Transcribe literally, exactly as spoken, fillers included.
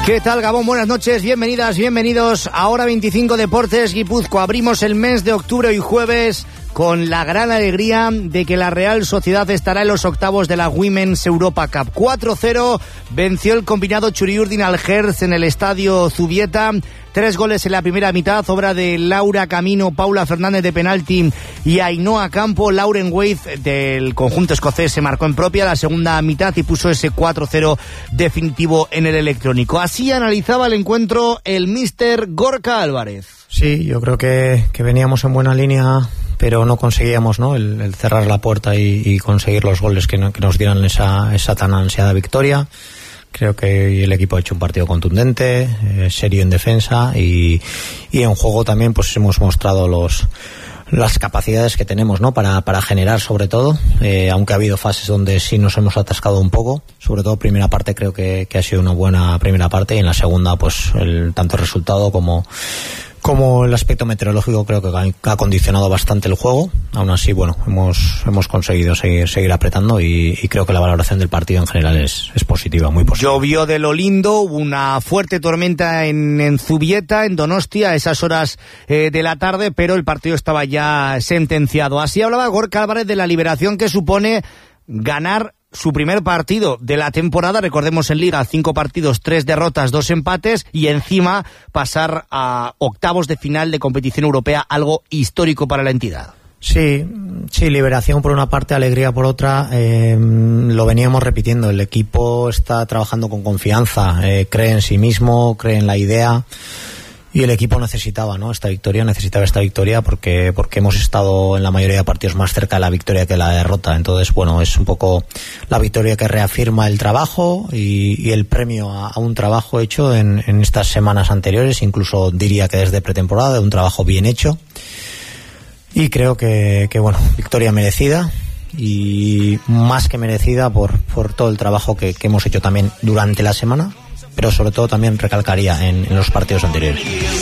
¿Qué tal, Gabón? Buenas noches, bienvenidas, bienvenidos a Hora veinticinco Deportes Guipúzcoa. Abrimos el mes de octubre y jueves con la gran alegría de que la Real Sociedad estará en los octavos de la Women's Europa Cup. cuatro cero venció el combinado Txuri-Urdin al Hertz en el estadio Zubieta. Tres goles en la primera mitad, obra de Laura Camino, Paula Fernández de penalti y Ainhoa Campo. Lauren Wade del conjunto escocés se marcó en propia la segunda mitad y puso ese cuatro cero definitivo en el electrónico. Así analizaba el encuentro el míster Gorka Álvarez. Sí, yo creo que, que veníamos en buena línea, pero no conseguíamos, ¿no? El, el cerrar la puerta y, y conseguir los goles que, no, que nos dieran esa, esa tan ansiada victoria. Creo que el equipo ha hecho un partido contundente, eh, serio en defensa y, y en juego también pues hemos mostrado los las capacidades que tenemos, ¿no? Para, para generar sobre todo, eh, aunque ha habido fases donde sí nos hemos atascado un poco, sobre todo primera parte creo que, que ha sido una buena primera parte y en la segunda pues el, tanto el resultado como Como el aspecto meteorológico creo que ha condicionado bastante el juego. Aún así, bueno, hemos hemos conseguido seguir seguir apretando y, y creo que la valoración del partido en general es, es positiva, muy positiva. Llovió de lo lindo, hubo una fuerte tormenta en, en Zubieta, en Donostia, a esas horas eh, de la tarde, pero el partido estaba ya sentenciado. Así hablaba Gorka Álvarez de la liberación que supone ganar su primer partido de la temporada. Recordemos, en Liga, cinco partidos, tres derrotas, dos empates, y encima pasar a octavos de final de competición europea, algo histórico para la entidad. Sí, sí, liberación por una parte, alegría por otra. Eh, lo veníamos repitiendo, el equipo está trabajando con confianza, eh, cree en sí mismo, cree en la idea. Y el equipo necesitaba, ¿no? Esta victoria, necesitaba esta victoria porque porque hemos estado en la mayoría de partidos más cerca de la victoria que la derrota. Entonces, bueno, es un poco la victoria que reafirma el trabajo y, y el premio a, a un trabajo hecho en, en estas semanas anteriores, incluso diría que desde pretemporada, de un trabajo bien hecho. Y creo que, que bueno, victoria merecida y más que merecida por, por todo el trabajo que, que hemos hecho también durante la semana, pero sobre todo también recalcaría en, en los partidos anteriores.